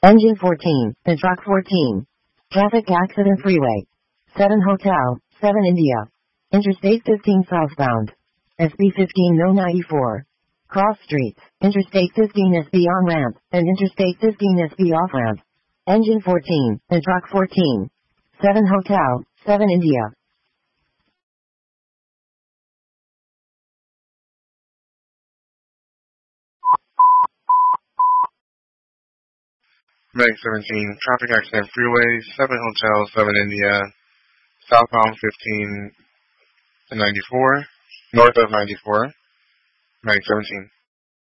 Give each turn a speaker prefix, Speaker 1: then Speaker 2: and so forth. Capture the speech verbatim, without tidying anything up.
Speaker 1: Engine fourteen, and truck fourteen. Traffic accident freeway. seven Hotel, seven India. Interstate fifteen southbound. S B fifteen no ninety-four. Cross streets. Interstate fifteen S B on ramp, and Interstate fifteen S B off ramp. Engine fourteen, and truck fourteen. seven Hotel, seven India.
Speaker 2: Meg seventeen, traffic accident freeway, seven Hotel, seven India, southbound fifteen and ninety-four, north of ninety-four, Meg seventeen.